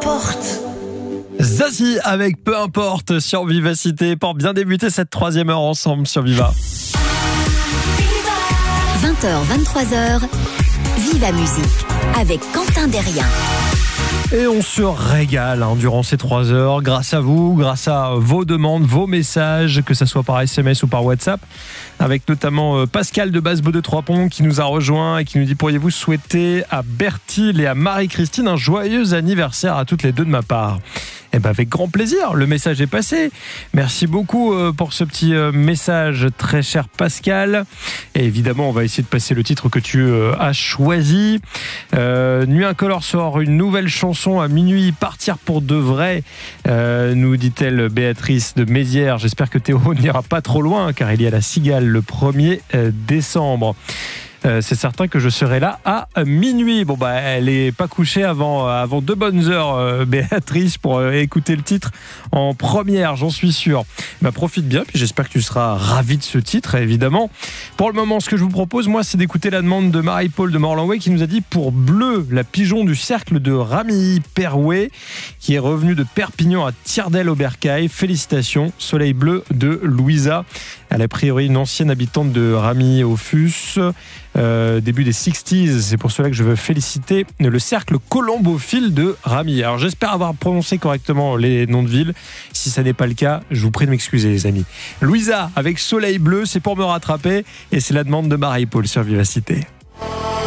importe. Zazie avec Peu importe sur Vivacité pour bien débuter cette 3e heure ensemble sur Viva. 20h, 23h, Viva Musique avec Quentin Derrien. Et on se régale durant ces 3 heures grâce à vous, grâce à vos demandes, vos messages, que ce soit par SMS ou par WhatsApp, avec notamment Pascal de Basse-Beau de Trois-Ponts qui nous a rejoint et qui nous dit: pourriez-vous souhaiter à Bertil et à Marie-Christine un joyeux anniversaire à toutes les deux de ma part? Eh ben avec grand plaisir, le message est passé. Merci beaucoup pour ce petit message, très cher Pascal. Et évidemment, on va essayer de passer le titre que tu as choisi. Nuit Incolore sort une nouvelle chanson à minuit, Partir pour de vrai, nous dit-elle Béatrice de Mézières. J'espère que Théo n'ira pas trop loin, car il y a la Cigale le 1er décembre. C'est certain que je serai là à minuit. Bon bah elle n'est pas couchée avant 2 bonnes heures, Béatrice, pour écouter le titre en première, j'en suis sûr. Bah profite bien, puis j'espère que tu seras ravi de ce titre, évidemment. Pour le moment, ce que je vous propose, moi, c'est d'écouter la demande de Marie-Paul de Morlanway qui nous a dit: pour Bleu, la pigeon du cercle de Ramilly Perouet, qui est revenu de Perpignan à Tierdel-Aubercaille. Félicitations, Soleil bleu de Louisa. Elle est a priori une ancienne habitante de Ramilly-au-Fus, début des 60s. C'est pour cela que je veux féliciter le cercle colombophile de Ramilly. Alors j'espère avoir prononcé correctement les noms de villes. Si ça n'est pas le cas, je vous prie de m'excuser, les amis. Louisa avec Soleil bleu, c'est pour me rattraper, et c'est la demande de Marie-Paul sur Vivacité.